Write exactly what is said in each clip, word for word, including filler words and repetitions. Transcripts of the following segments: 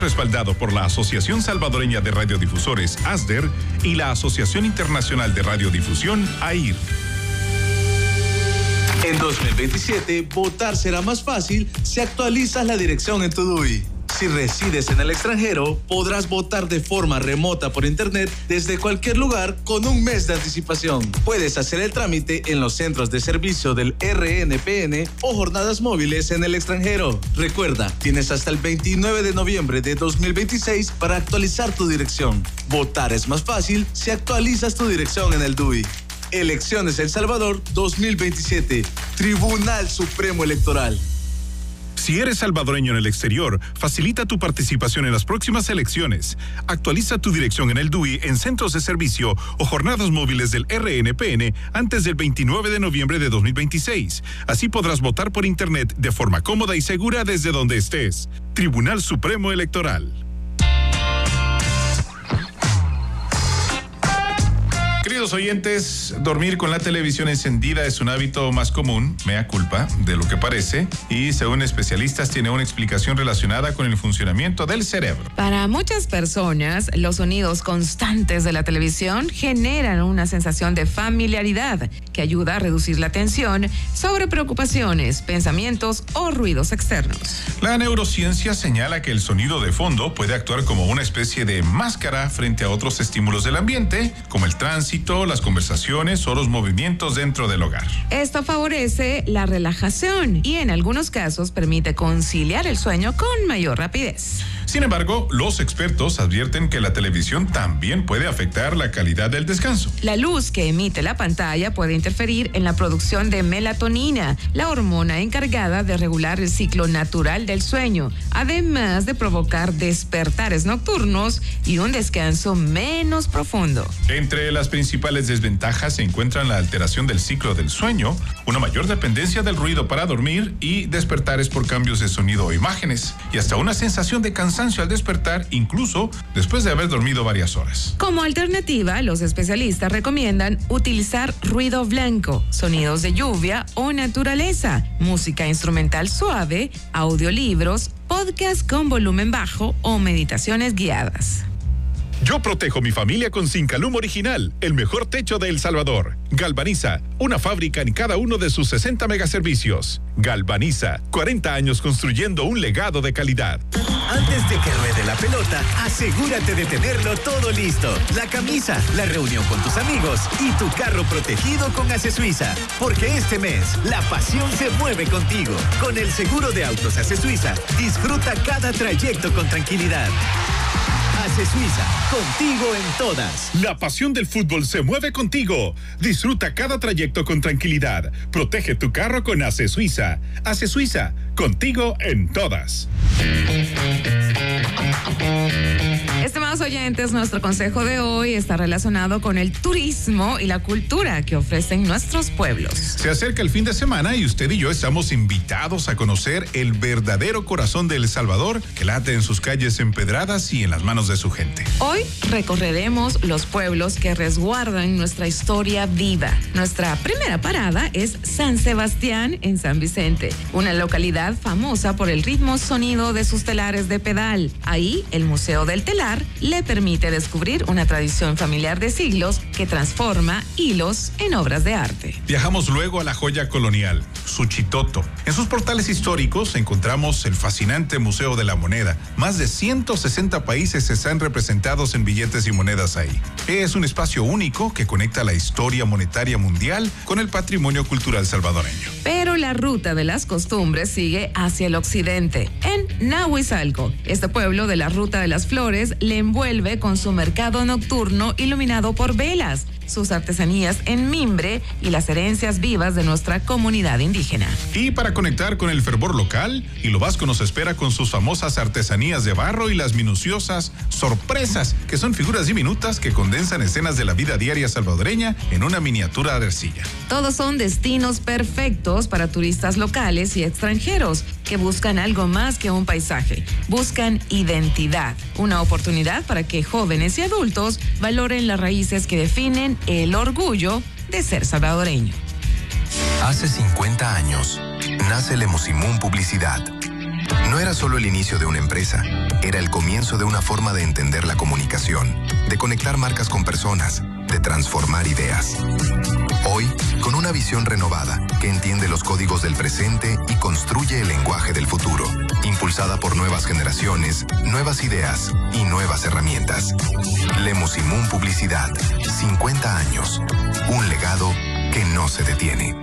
Respaldado por la Asociación Salvadoreña de Radiodifusores, ASDER, y la Asociación Internacional de Radiodifusión, A I R. En dos mil veintisiete, votar será más fácil si actualizas la dirección en tu D U I. Si resides en el extranjero, podrás votar de forma remota por internet desde cualquier lugar con un mes de anticipación. Puedes hacer el trámite en los centros de servicio del R N P N o jornadas móviles en el extranjero. Recuerda, tienes hasta el veintinueve de noviembre de dos mil veintiséis para actualizar tu dirección. Votar es más fácil si actualizas tu dirección en el D U I. Elecciones El Salvador dos mil veintisiete. Tribunal Supremo Electoral. Si eres salvadoreño en el exterior, facilita tu participación en las próximas elecciones. Actualiza tu dirección en el D U I en centros de servicio o jornadas móviles del R N P N antes del veintinueve de noviembre de dos mil veintiséis. Así podrás votar por internet de forma cómoda y segura desde donde estés. Tribunal Supremo Electoral. Queridos oyentes, dormir con la televisión encendida es un hábito más común, mea culpa, de lo que parece, y según especialistas tiene una explicación relacionada con el funcionamiento del cerebro. Para muchas personas, los sonidos constantes de la televisión generan una sensación de familiaridad que ayuda a reducir la tensión sobre preocupaciones, pensamientos o ruidos externos. La neurociencia señala que el sonido de fondo puede actuar como una especie de máscara frente a otros estímulos del ambiente, como el tránsito, las conversaciones o los movimientos dentro del hogar. Esto favorece la relajación y en algunos casos permite conciliar el sueño con mayor rapidez. Sin embargo, los expertos advierten que la televisión también puede afectar la calidad del descanso. La luz que emite la pantalla puede interferir en la producción de melatonina, la hormona encargada de regular el ciclo natural del sueño, además de provocar despertares nocturnos y un descanso menos profundo. Entre las principales desventajas se encuentran la alteración del ciclo del sueño, una mayor dependencia del ruido para dormir y despertares por cambios de sonido o imágenes, y hasta una sensación de cansancio al despertar, incluso después de haber dormido varias horas. Como alternativa, los especialistas recomiendan utilizar ruido blanco, sonidos de lluvia o naturaleza, música instrumental suave, audiolibros, podcast con volumen bajo o meditaciones guiadas. Yo protejo mi familia con Sincalum Original, el mejor techo de El Salvador. Galvaniza, una fábrica en cada uno de sus sesenta megaservicios. Galvaniza, cuarenta años construyendo un legado de calidad. Antes de que ruede la pelota, asegúrate de tenerlo todo listo. La camisa, la reunión con tus amigos y tu carro protegido con Ace Suiza. Porque este mes, la pasión se mueve contigo. Con el seguro de autos Ace Suiza, disfruta cada trayecto con tranquilidad. Ace Suiza, contigo en todas. La pasión del fútbol se mueve contigo. Disfruta cada trayecto con tranquilidad. Protege tu carro con Ace Suiza. Ace Suiza, contigo en todas. Estimados oyentes, nuestro consejo de hoy está relacionado con el turismo y la cultura que ofrecen nuestros pueblos. Se acerca el fin de semana y usted y yo estamos invitados a conocer el verdadero corazón de El Salvador que late en sus calles empedradas y en las manos de su gente. Hoy recorreremos los pueblos que resguardan nuestra historia viva. Nuestra primera parada es San Sebastián en San Vicente, una localidad famosa por el ritmo sonido de sus telares de pedal. Ahí, el Museo del Telar le permite descubrir una tradición familiar de siglos que transforma hilos en obras de arte. Viajamos luego a la joya colonial, Suchitoto. En sus portales históricos encontramos el fascinante Museo de la Moneda. Más de ciento sesenta países están representados en billetes y monedas ahí. Es un espacio único que conecta la historia monetaria mundial con el patrimonio cultural salvadoreño. Pero la ruta de las costumbres sigue hacia el occidente, en Nahuizalco. Este pueblo de la Ruta de las Flores le envuelve con su mercado nocturno iluminado por velas, sus artesanías en mimbre y las herencias vivas de nuestra comunidad indígena. Y para conectar con el fervor local, Hilo Vasco nos espera con sus famosas artesanías de barro y las minuciosas sorpresas, que son figuras diminutas que condensan escenas de la vida diaria salvadoreña en una miniatura de arcilla. Todos son destinos perfectos para turistas locales y extranjeros que buscan algo más que un paisaje. Buscan identidad, una oportunidad para que jóvenes y adultos valoren las raíces que definen el orgullo de ser salvadoreño. Hace cincuenta años, nace Lemusimún Publicidad, No era solo el inicio de una empresa, era el comienzo de una forma de entender la comunicación, de conectar marcas con personas, de transformar ideas. Hoy, con una visión renovada que entiende los códigos del presente y construye el lenguaje del futuro, impulsada por nuevas generaciones, nuevas ideas y nuevas herramientas. Lemus y Moon Publicidad, cincuenta años, un legado que no se detiene.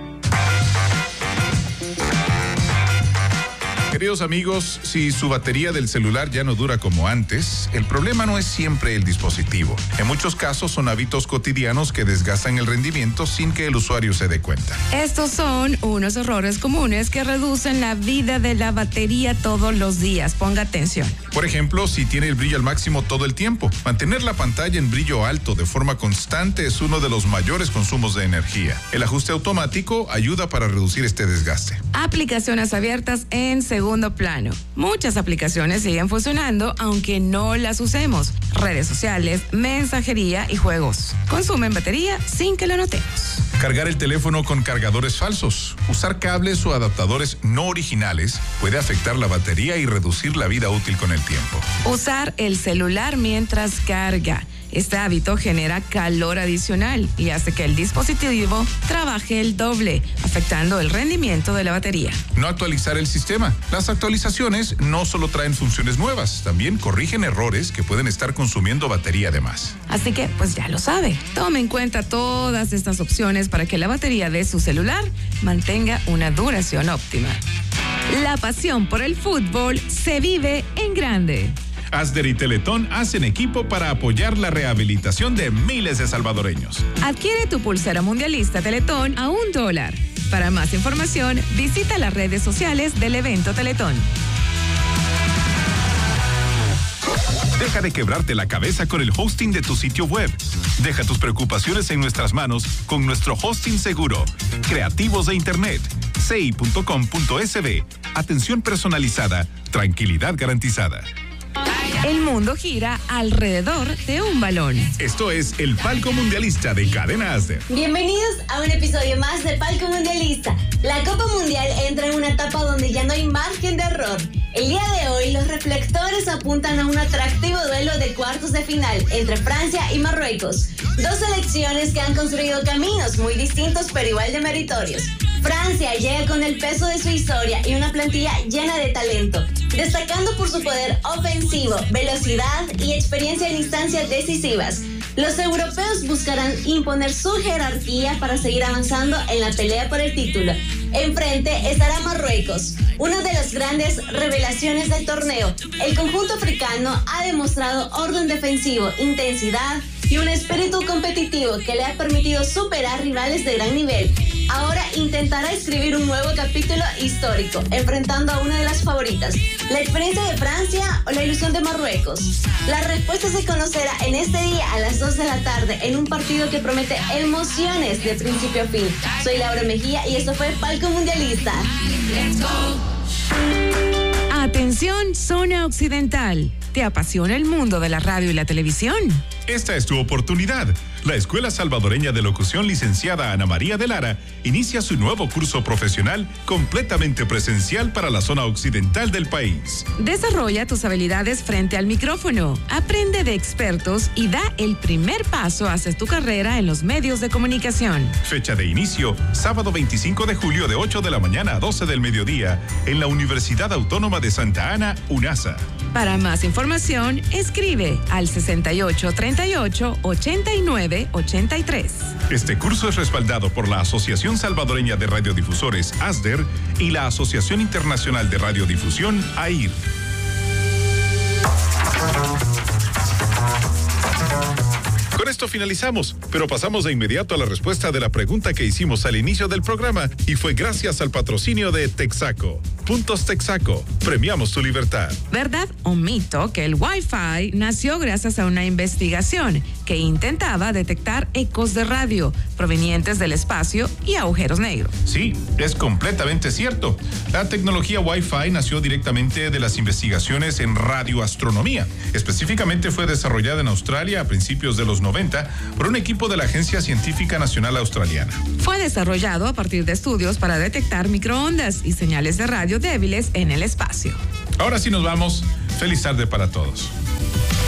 Queridos amigos, si su batería del celular ya no dura como antes, el problema no es siempre el dispositivo. En muchos casos son hábitos cotidianos que desgastan el rendimiento sin que el usuario se dé cuenta. Estos son unos errores comunes que reducen la vida de la batería todos los días. Ponga atención. Por ejemplo, si tiene el brillo al máximo todo el tiempo, mantener la pantalla en brillo alto de forma constante es uno de los mayores consumos de energía. El ajuste automático ayuda para reducir este desgaste. Aplicaciones abiertas en segundo plano. Muchas aplicaciones siguen funcionando aunque no las usemos. Redes sociales, mensajería y juegos consumen batería sin que lo notemos. Cargar el teléfono con cargadores falsos. Usar cables o adaptadores no originales puede afectar la batería y reducir la vida útil con el tiempo. Usar el celular mientras carga. Este hábito genera calor adicional y hace que el dispositivo trabaje el doble, afectando el rendimiento de la batería. No actualizar el sistema. Las actualizaciones no solo traen funciones nuevas, también corrigen errores que pueden estar consumiendo batería de más. Así que, pues ya lo sabe. Tome en cuenta todas estas opciones para que la batería de su celular mantenga una duración óptima. La pasión por el fútbol se vive en grande. Asder y Teletón hacen equipo para apoyar la rehabilitación de miles de salvadoreños. Adquiere tu pulsera mundialista Teletón a un dólar. Para más información, visita las redes sociales del evento Teletón. Deja de quebrarte la cabeza con el hosting de tu sitio web. Deja tus preocupaciones en nuestras manos con nuestro hosting seguro. Creativos de Internet. C I punto com punto S B. Atención personalizada. Tranquilidad garantizada. El mundo gira alrededor de un balón. Esto es el Palco Mundialista de Cadena Asder. Bienvenidos a un episodio más de Palco Mundialista. La Copa Mundial entra en una etapa donde ya no hay margen de error. El día de hoy los reflectores apuntan a un atractivo duelo de cuartos de final entre Francia y Marruecos. Dos selecciones que han construido caminos muy distintos pero igual de meritorios. Francia llega con el peso de su historia y una plantilla llena de talento, destacando por su poder ofensivo, velocidad y experiencia en instancias decisivas. Los europeos buscarán imponer su jerarquía para seguir avanzando en la pelea por el título. Enfrente estará Marruecos, una de las grandes revelaciones del torneo. El conjunto africano ha demostrado orden defensivo, intensidad y un espíritu competitivo que le ha permitido superar rivales de gran nivel. Ahora intentará escribir un nuevo capítulo histórico, enfrentando a una de las favoritas. ¿La experiencia de Francia o la ilusión de Marruecos? La respuesta se conocerá en este día a las dos de la tarde en un partido que promete emociones de principio a fin. Soy Laura Mejía y esto fue Palco Mundialista. Atención, zona occidental. ¿Te apasiona el mundo de la radio y la televisión? Esta es tu oportunidad. La Escuela Salvadoreña de Locución licenciada Ana María de Lara inicia su nuevo curso profesional completamente presencial para la zona occidental del país. Desarrolla tus habilidades frente al micrófono, aprende de expertos y da el primer paso hacia tu carrera en los medios de comunicación. Fecha de inicio, sábado veinticinco de julio de ocho de la mañana a doce del mediodía en la Universidad Autónoma de Santa Ana, UNASA. Para más información, escribe al sesenta y ocho treinta y ocho ochenta y nueve ochenta y tres. Este curso es respaldado por la Asociación Salvadoreña de Radiodifusores, ASDER, y la Asociación Internacional de Radiodifusión, A I R. Con esto finalizamos, pero pasamos de inmediato a la respuesta de la pregunta que hicimos al inicio del programa y fue gracias al patrocinio de Texaco. Puntos Texaco, premiamos tu libertad. ¿Verdad o mito que el Wi-Fi nació gracias a una investigación que intentaba detectar ecos de radio provenientes del espacio y agujeros negros? Sí, es completamente cierto. La tecnología Wi-Fi nació directamente de las investigaciones en radioastronomía. Específicamente fue desarrollada en Australia a principios de los noventa por un equipo de la Agencia Científica Nacional Australiana. Fue desarrollado a partir de estudios para detectar microondas y señales de radio débiles en el espacio. Ahora sí nos vamos. Feliz tarde para todos.